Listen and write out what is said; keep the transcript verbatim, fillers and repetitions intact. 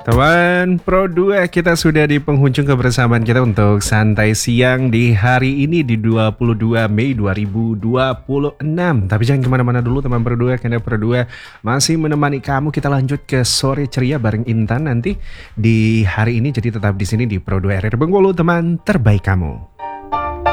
Teman Pro dua, kita sudah di penghujung kebersamaan kita untuk santai siang di hari ini di dua puluh dua Mei dua ribu dua puluh enam. Tapi jangan kemana-mana dulu teman Pro dua, karena Pro dua masih menemani kamu. Kita lanjut ke sore ceria bareng Intan nanti di hari ini. Jadi tetap di sini di Pro dua R R Bengkulu, teman terbaik kamu.